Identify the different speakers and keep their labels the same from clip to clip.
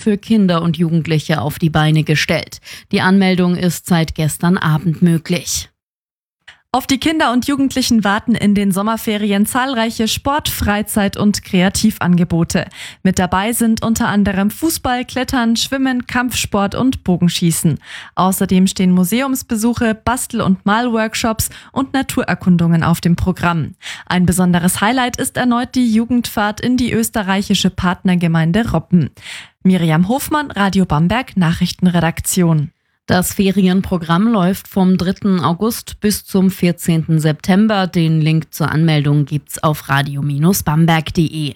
Speaker 1: für Kinder und Jugendliche auf die Beine gestellt. Die Anmeldung ist seit gestern Abend möglich.
Speaker 2: Auf die Kinder und Jugendlichen warten in den Sommerferien zahlreiche Sport-, Freizeit- und Kreativangebote. Mit dabei sind unter anderem Fußball, Klettern, Schwimmen, Kampfsport und Bogenschießen. Außerdem stehen Museumsbesuche, Bastel- und Malworkshops und Naturerkundungen auf dem Programm. Ein besonderes Highlight ist erneut die Jugendfahrt in die österreichische Partnergemeinde Roppen. Miriam Hofmann, Radio Bamberg, Nachrichtenredaktion.
Speaker 1: Das Ferienprogramm läuft vom 3. August bis zum 14. September. Den Link zur Anmeldung gibt's auf radio-bamberg.de.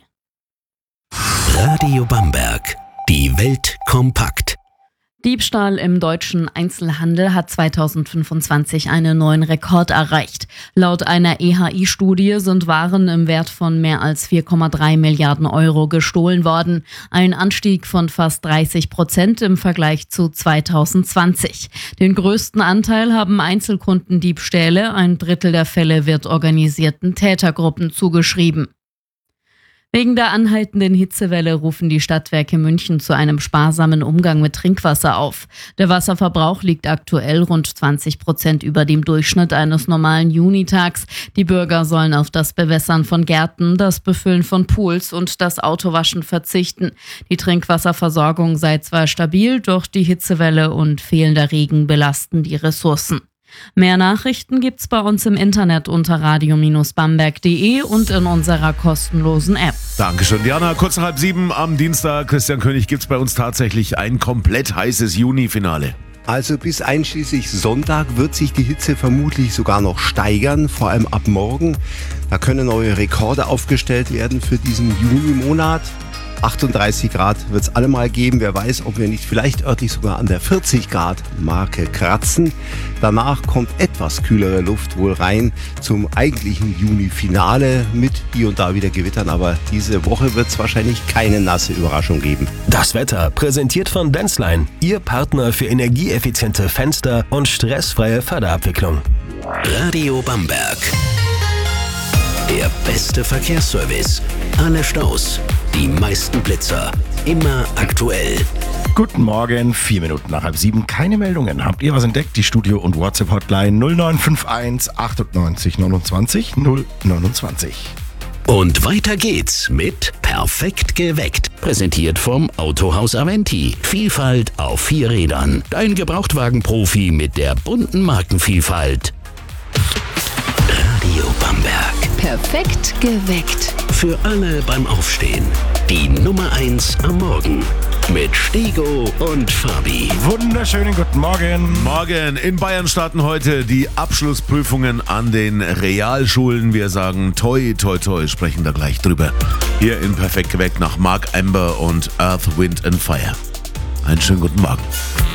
Speaker 3: Radio Bamberg. Die Welt kompakt.
Speaker 1: Diebstahl im deutschen Einzelhandel hat 2025 einen neuen Rekord erreicht. Laut einer EHI-Studie sind Waren im Wert von mehr als 4,3 Milliarden Euro gestohlen worden. Ein Anstieg von fast 30% im Vergleich zu 2020. Den größten Anteil haben Einzelkundendiebstähle. 1/3 der Fälle wird organisierten Tätergruppen zugeschrieben. Wegen der anhaltenden Hitzewelle rufen die Stadtwerke München zu einem sparsamen Umgang mit Trinkwasser auf. Der Wasserverbrauch liegt aktuell rund 20% über dem Durchschnitt eines normalen Junitags. Die Bürger sollen auf das Bewässern von Gärten, das Befüllen von Pools und das Autowaschen verzichten. Die Trinkwasserversorgung sei zwar stabil, doch die Hitzewelle und fehlender Regen belasten die Ressourcen. Mehr Nachrichten gibt's bei uns im Internet unter radio-bamberg.de und in unserer kostenlosen App.
Speaker 4: Dankeschön, Diana. Kurz nach 6:30 am Dienstag, Christian König, gibt's bei uns tatsächlich ein komplett heißes Juni-Finale.
Speaker 5: Also bis einschließlich Sonntag wird sich die Hitze vermutlich sogar noch steigern, vor allem ab morgen. Da können neue Rekorde aufgestellt werden für diesen Juni-Monat. 38 Grad wird es allemal geben. Wer weiß, ob wir nicht vielleicht örtlich sogar an der 40 Grad Marke kratzen. Danach kommt etwas kühlere Luft wohl rein zum eigentlichen Juni-Finale mit hier und da wieder Gewittern. Aber diese Woche wird es wahrscheinlich keine nasse Überraschung geben.
Speaker 3: Das Wetter präsentiert von Denzlein, Ihr Partner für energieeffiziente Fenster und stressfreie Förderabwicklung. Radio Bamberg. Der beste Verkehrsservice. Alle Staus. Die meisten Blitzer. Immer aktuell.
Speaker 6: Guten Morgen, 4 Minuten nach 6:30. Keine Meldungen. Habt ihr was entdeckt? Die Studio- und WhatsApp-Hotline 0951 98 29 029.
Speaker 3: Und weiter geht's mit Perfekt geweckt. Präsentiert vom Autohaus Aventi. Vielfalt auf 4 Rädern. Dein Gebrauchtwagenprofi mit der bunten Markenvielfalt. Radio Bamberg.
Speaker 7: Perfekt geweckt.
Speaker 3: Für alle beim Aufstehen. Die Nummer 1 am Morgen. Mit Stego und Fabi.
Speaker 6: Wunderschönen guten Morgen.
Speaker 4: Morgen. In Bayern starten heute die Abschlussprüfungen an den Realschulen. Wir sagen toi, toi, toi, sprechen da gleich drüber. Hier in Perfekt geweckt nach Mark Amber und Earth, Wind and Fire. Einen schönen guten Morgen.